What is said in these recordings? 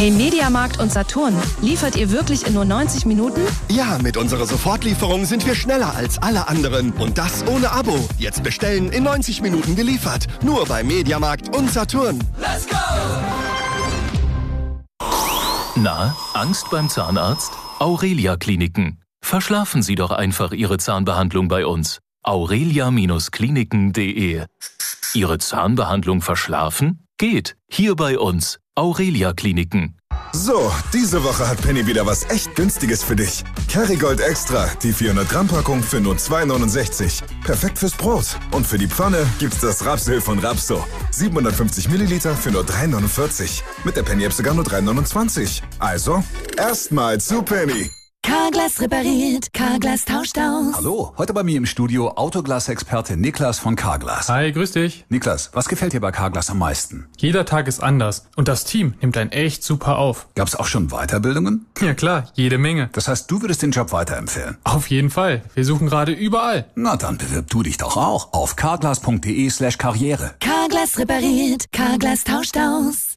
Hey Mediamarkt und Saturn, liefert ihr wirklich in nur 90 Minuten? Ja, mit unserer Sofortlieferung sind wir schneller als alle anderen. Und das ohne Abo. Jetzt bestellen, in 90 Minuten geliefert. Nur bei Mediamarkt und Saturn. Let's go! Na, Angst beim Zahnarzt? Aurelia Kliniken. Verschlafen Sie doch einfach Ihre Zahnbehandlung bei uns. aurelia-kliniken.de. Ihre Zahnbehandlung verschlafen? Geht. Hier bei uns. Aurelia Kliniken. So, diese Woche hat Penny wieder was echt Günstiges für dich. Kerrygold Extra, die 400 Gramm Packung für nur 2,69. Perfekt fürs Brot. Und für die Pfanne gibt's das Rapsöl von Rapso. 750 Milliliter für nur 3,49. Mit der Penny-App sogar nur 3,29. Also, erstmal zu Penny. Carglass repariert, Carglass tauscht aus. Hallo, heute bei mir im Studio Autoglas-Experte Niklas von Carglass. Hi, grüß dich. Niklas, was gefällt dir bei Carglass am meisten? Jeder Tag ist anders und das Team nimmt einen echt super auf. Gab's auch schon Weiterbildungen? Ja klar, jede Menge. Das heißt, du würdest den Job weiterempfehlen? Auf jeden Fall. Wir suchen gerade überall. Na dann bewirb du dich doch auch auf carglass.de/karriere. Carglass repariert, Carglass tauscht aus.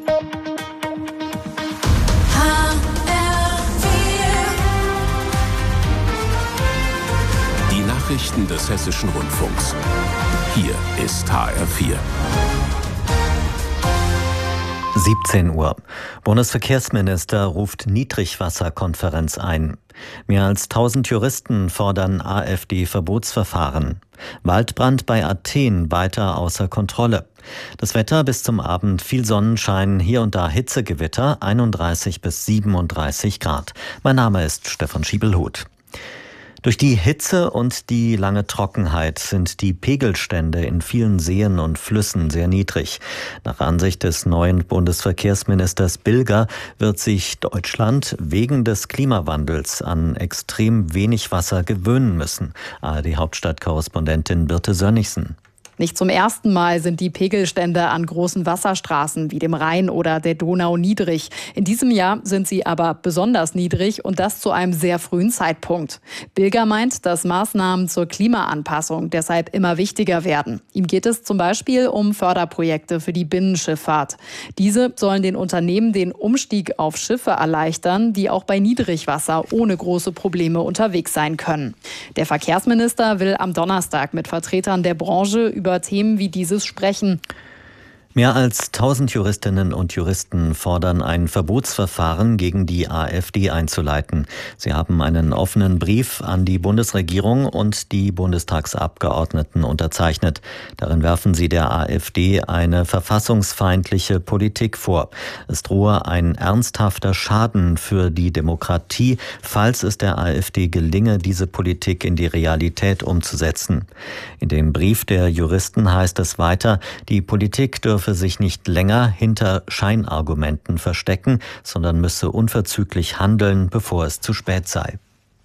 Nachrichten des Hessischen Rundfunks. Hier ist HR4. 17 Uhr. Bundesverkehrsminister ruft Niedrigwasserkonferenz ein. Mehr als 1000 Juristen fordern AfD-Verbotsverfahren. Waldbrand bei Athen weiter außer Kontrolle. Das Wetter bis zum Abend viel Sonnenschein, hier und da Hitzegewitter, 31 bis 37 Grad. Mein Name ist Stefan Schiebelhuth. Durch die Hitze und die lange Trockenheit sind die Pegelstände in vielen Seen und Flüssen sehr niedrig. Nach Ansicht des neuen Bundesverkehrsministers Bilger wird sich Deutschland wegen des Klimawandels an extrem wenig Wasser gewöhnen müssen. ARD-Hauptstadtkorrespondentin Birte Sönnigsen. Nicht zum ersten Mal sind die Pegelstände an großen Wasserstraßen wie dem Rhein oder der Donau niedrig. In diesem Jahr sind sie aber besonders niedrig und das zu einem sehr frühen Zeitpunkt. Bilger meint, dass Maßnahmen zur Klimaanpassung deshalb immer wichtiger werden. Ihm geht es zum Beispiel um Förderprojekte für die Binnenschifffahrt. Diese sollen den Unternehmen den Umstieg auf Schiffe erleichtern, die auch bei Niedrigwasser ohne große Probleme unterwegs sein können. Der Verkehrsminister will am Donnerstag mit Vertretern der Branche über Themen wie dieses sprechen. Mehr als 1000 Juristinnen und Juristen fordern, ein Verbotsverfahren gegen die AfD einzuleiten. Sie haben einen offenen Brief an die Bundesregierung und die Bundestagsabgeordneten unterzeichnet. Darin werfen sie der AfD eine verfassungsfeindliche Politik vor. Es drohe ein ernsthafter Schaden für die Demokratie, falls es der AfD gelinge, diese Politik in die Realität umzusetzen. In dem Brief der Juristen heißt es weiter, die Politik dürfe sich nicht länger hinter Scheinargumenten verstecken, sondern müsse unverzüglich handeln, bevor es zu spät sei.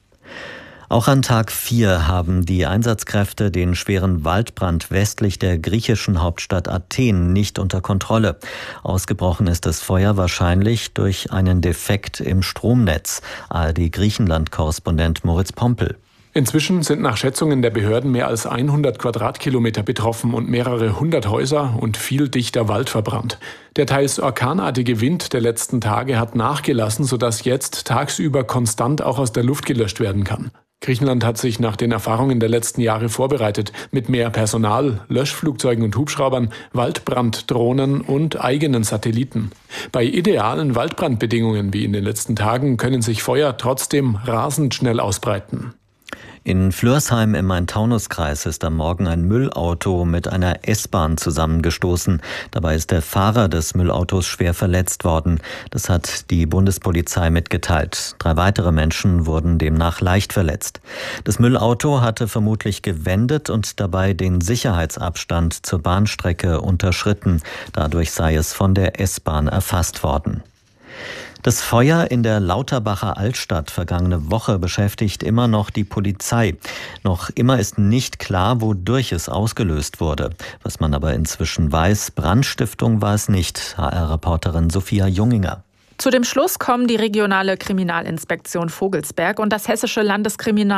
Auch an Tag 4 haben die Einsatzkräfte den schweren Waldbrand westlich der griechischen Hauptstadt Athen nicht unter Kontrolle. Ausgebrochen ist das Feuer wahrscheinlich durch einen Defekt im Stromnetz. ARD-Griechenland-Korrespondent Moritz Pompel. Inzwischen sind nach Schätzungen der Behörden mehr als 100 Quadratkilometer betroffen und mehrere hundert Häuser und viel dichter Wald verbrannt. Der teils orkanartige Wind der letzten Tage hat nachgelassen, sodass jetzt tagsüber konstant auch aus der Luft gelöscht werden kann. Griechenland hat sich nach den Erfahrungen der letzten Jahre vorbereitet, mit mehr Personal, Löschflugzeugen und Hubschraubern, Waldbranddrohnen und eigenen Satelliten. Bei idealen Waldbrandbedingungen wie in den letzten Tagen können sich Feuer trotzdem rasend schnell ausbreiten. In Flörsheim im Main-Taunus-Kreis ist am Morgen ein Müllauto mit einer S-Bahn zusammengestoßen. Dabei ist der Fahrer des Müllautos schwer verletzt worden. Das hat die Bundespolizei mitgeteilt. 3 weitere Menschen wurden demnach leicht verletzt. Das Müllauto hatte vermutlich gewendet und dabei den Sicherheitsabstand zur Bahnstrecke unterschritten. Dadurch sei es von der S-Bahn erfasst worden. Das Feuer in der Lauterbacher Altstadt vergangene Woche beschäftigt immer noch die Polizei. Noch immer ist nicht klar, wodurch es ausgelöst wurde. Was man aber inzwischen weiß, Brandstiftung war es nicht. HR-Reporterin Sophia Junginger. Zu dem Schluss kommen die regionale Kriminalinspektion Vogelsberg und das hessische Landeskriminalamt